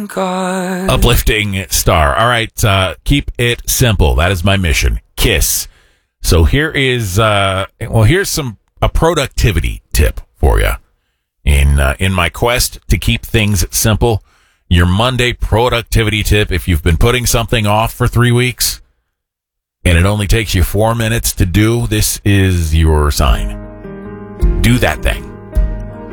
Uplifting star. All right, keep it simple. That is my mission. KISS. So here is here's a productivity tip for you. In my quest to keep things simple, your Monday productivity tip, if you've been putting something off for 3 weeks and it only takes you 4 minutes to do, this is your sign. Do that thing.